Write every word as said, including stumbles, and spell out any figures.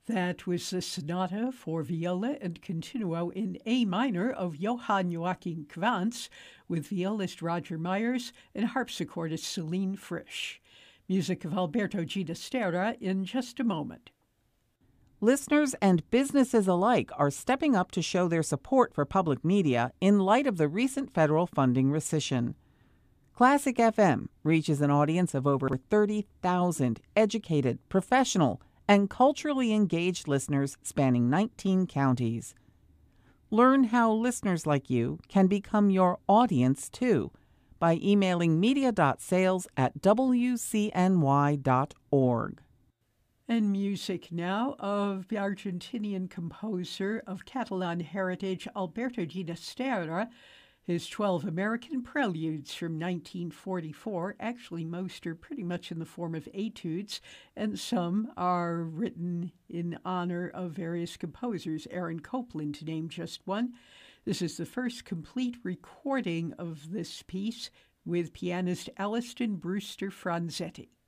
That was the sonata for viola and continuo in A minor of Johann Joachim Quantz with violist Roger Myers and harpsichordist Celine Frisch. Music of Alberto Ginastera in just a moment. Listeners and businesses alike are stepping up to show their support for public media in light of the recent federal funding rescission. Classic F M reaches an audience of over thirty thousand educated, professional, and culturally engaged listeners spanning nineteen counties. Learn how listeners like you can become your audience too by emailing media.sales at w c n y dot org. And music now of the Argentinian composer of Catalan heritage Alberto Ginastera, his twelve American preludes from nineteen forty-four. Actually, most are pretty much in the form of etudes, and some are written in honor of various composers, Aaron Copland to name just one. This is the first complete recording of this piece with pianist Alliston Brewster Franzetti.